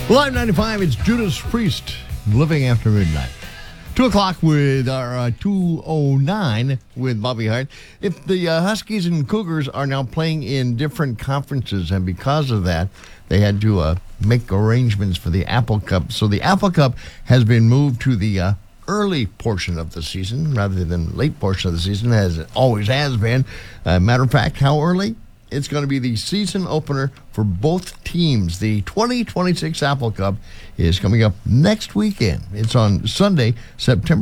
Live 95, it's Judas Priest, Living After Midnight. 2 o'clock with our 2:09 with Bobby Hart. If the Huskies and Cougars are now playing in different conferences, and because of that, they had to make arrangements for the Apple Cup. So the Apple Cup has been moved to the early portion of the season rather than late portion of the season, as it always has been. Matter of fact, how early? It's going to be the season opener for both teams. The 2026 Apple Cup is coming up next weekend. It's on Sunday, September